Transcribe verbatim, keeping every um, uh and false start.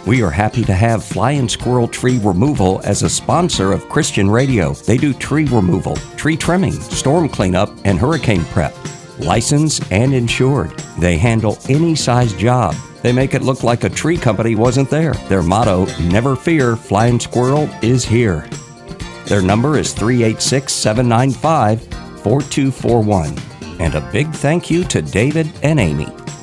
We are happy to have Flying Squirrel Tree Removal as a sponsor of Christian Radio. They do tree removal, tree trimming, storm cleanup, and hurricane prep. Licensed and insured. They handle any size job. They make it look like a tree company wasn't there. Their motto, never fear, Flying Squirrel is here. Their number is three eight six, seven nine five, four two four one. And a big thank you to David and Amy.